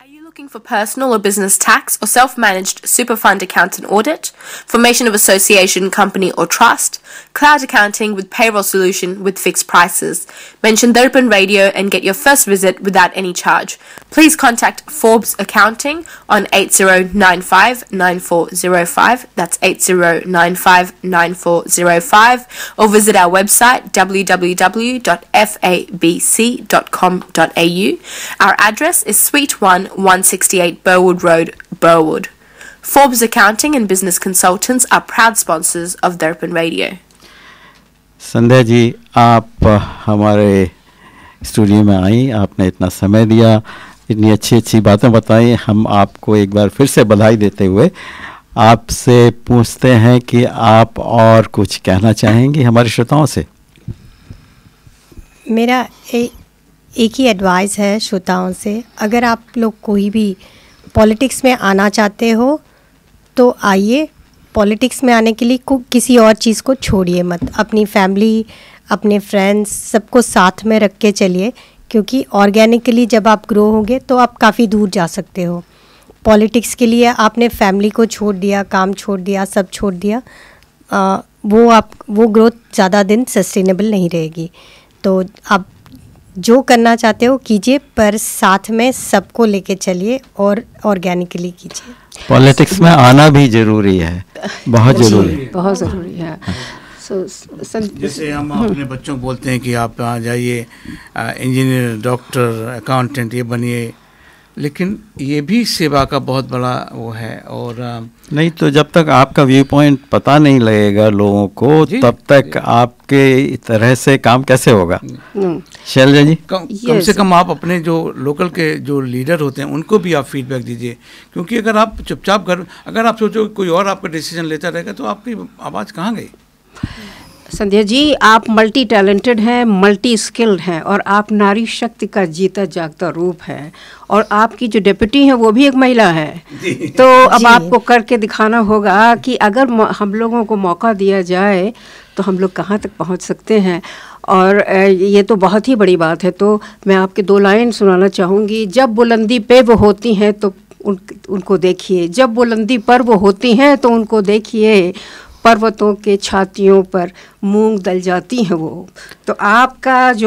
Are you looking for personal or business tax or self-managed super fund account and audit, formation of association, company or trust, cloud accounting with payroll solution with fixed prices? Mention Darpan Radio and get your first visit without any charge. Please contact Forbes Accounting on 8095-9405, that's 8095-9405, or visit our website www.fabc.com.au. Our address is Suite 1, 168 Burwood Road, Burwood. Forbes Accounting and Business Consultants are proud sponsors of Darpan Radio. Sandhya ji, आप हमारे studio में आई, आपने इतना समय दिया, इतनी अच्छी अच्छी बातें बताई। हम आपको एक बार फिर से बधाई देते हुए आपसे पूछते हैं कि आप और कुछ कहना चाहेंगे हमारे श्रोताओं से? मेरा एक ही एडवाइस है श्रोताओं से, अगर आप लोग कोई भी पॉलिटिक्स में आना चाहते हो तो आइए। पॉलिटिक्स में आने के लिए किसी और चीज़ को छोड़िए मत, अपनी फैमिली, अपने फ्रेंड्स, सबको साथ में रख के चलिए, क्योंकि ऑर्गेनिकली जब आप ग्रो होंगे तो आप काफ़ी दूर जा सकते हो। पॉलिटिक्स के लिए आपने फैमिली को छोड़ दिया, काम छोड़ दिया, सब छोड़ दिया, वो ग्रोथ ज़्यादा दिन सस्टेनेबल नहीं रहेगी। तो आप जो करना चाहते हो कीजिए, पर साथ में सबको लेके चलिए और ऑर्गेनिकली कीजिए। पॉलिटिक्स में आना भी ज़रूरी है, बहुत ज़रूरी है, बहुत ज़रूरी है। जैसे हम अपने बच्चों को बोलते हैं कि आप यहाँ जाइए, इंजीनियर, डॉक्टर, अकाउंटेंट ये बनिए, लेकिन ये भी सेवा का बहुत बड़ा वो है। और नहीं तो जब तक आपका व्यू पॉइंट पता नहीं लगेगा लोगों को, तब तक आपके तरह से काम कैसे होगा? शैलजा जी, कम से कम आप अपने जो लोकल के जो लीडर होते हैं उनको भी आप फीडबैक दीजिए, क्योंकि अगर आप चुपचाप अगर आप सोचो कोई और आपका डिसीजन लेता रहेगा तो आपकी आवाज़ कहाँ गई? संध्या जी, आप मल्टी टैलेंटेड हैं, मल्टी स्किल्ड हैं, और आप नारी शक्ति का जीता जागता रूप है, और आपकी जो डिप्टी हैं वो भी एक महिला है। तो अब आपको करके दिखाना होगा कि अगर हम लोगों को मौका दिया जाए तो हम लोग कहाँ तक पहुँच सकते हैं। और ये तो बहुत ही बड़ी बात है। तो मैं आपके 2 लाइन सुनाना चाहूँगी। जब बुलंदी पे वो होती हैं तो उनको देखिए, जब बुलंदी पर वो होती हैं तो उनको देखिए, पर्वतों के छातियों पर मूंग दल जाती हैं वो। तो आपका जो